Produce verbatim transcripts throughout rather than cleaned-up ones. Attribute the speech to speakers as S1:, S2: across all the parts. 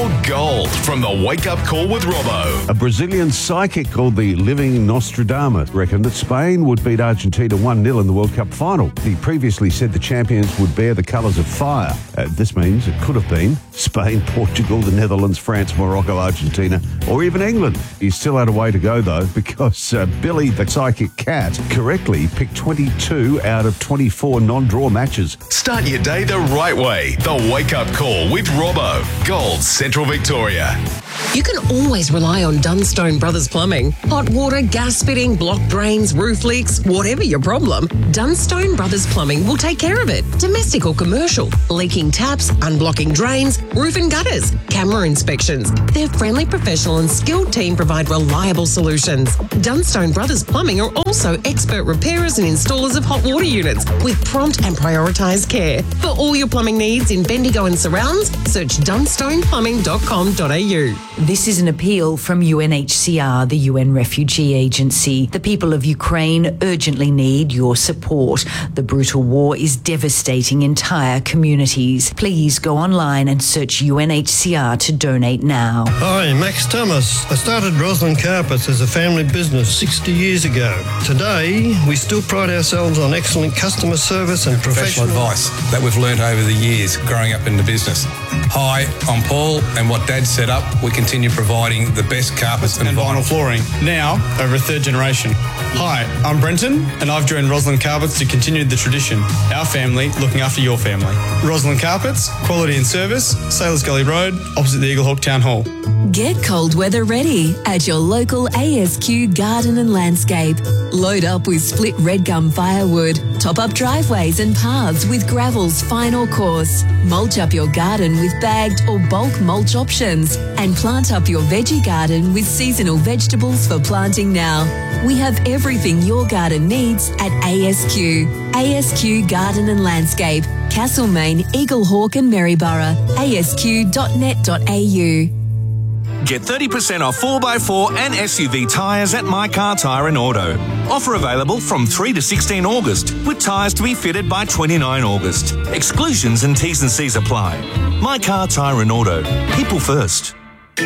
S1: Your gold from the Wake Up Call with Robbo.
S2: A Brazilian psychic called the Living Nostradamus reckoned that Spain would beat Argentina one nil in the World Cup final. He previously said the champions would bear the colours of fire. Uh, this means it could have been Spain, Portugal, the Netherlands, France, Morocco, Argentina, or even England. He's still had a way to go, though, because uh, Billy the psychic cat correctly picked twenty-two out of twenty-four non-draw matches.
S1: Start your day the right way. The Wake Up Call with Robbo. Gold Central Victoria.
S3: You can always rely on Dunstone Brothers Plumbing. Hot water, gas fitting, blocked drains, roof leaks, whatever your problem, Dunstone Brothers Plumbing will take care of it. Domestic or commercial, leaking taps, unblocking drains, roof and gutters, camera inspections. Their friendly, professional and skilled team provide reliable solutions. Dunstone Brothers Plumbing are also expert repairers and installers of hot water units with prompt and prioritised care. For all your plumbing needs in Bendigo and surrounds, search dunstone plumbing dot com dot a u.
S4: This is an appeal from U N H C R, the U N Refugee Agency. The people of Ukraine urgently need your support. The brutal war is devastating entire communities. Please go online and search U N H C R to donate now.
S5: Hi, Max Thomas. I started Roslyn Carpets as a family business sixty years ago. Today, we still pride ourselves on excellent customer service and professional,
S6: professional advice that we've learnt over the years growing up in the business. Hi, I'm Paul, and what Dad set up, we continue providing the best carpets and,
S7: and vinyl. vinyl flooring, now over a third generation. Hi, I'm Brenton, and I've joined Roslyn Carpets to continue the tradition. Our family looking after your family. Roslyn Carpets, quality and service, Sailors Gully Road, opposite the Eaglehawk Town Hall.
S8: Get cold weather ready at your local A S Q Garden and Landscape. Load up with split red gum firewood, top up driveways and paths with gravels fine or coarse, mulch up your garden with bagged or bulk mulch options, and plant up your veggie garden with seasonal vegetables for planting now. We have everything your garden needs at A S Q. A S Q Garden and Landscape, Castlemaine, Eaglehawk and Maryborough. A S Q dot net dot a u.
S9: Get thirty percent off four by four and S U V tyres at My Car Tyre and Auto. Offer available from three to sixteen August, with tyres to be fitted by twenty-nine August. Exclusions and T's and C's apply. My Car Tyre and Auto. People first.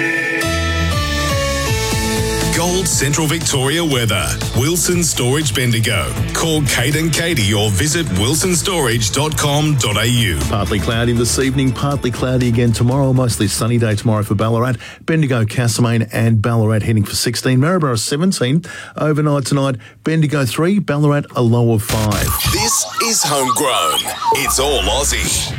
S1: Gold Central Victoria weather. Wilson Storage Bendigo. Call Kate and Katie or visit wilson storage dot com dot a u.
S10: Partly cloudy this evening, partly cloudy again tomorrow. Mostly sunny day tomorrow for Ballarat. Bendigo, Castlemaine and Ballarat heading for sixteen. Maryborough seventeen. Overnight tonight, Bendigo three, Ballarat a low of five.
S1: This is Homegrown. It's all Aussie.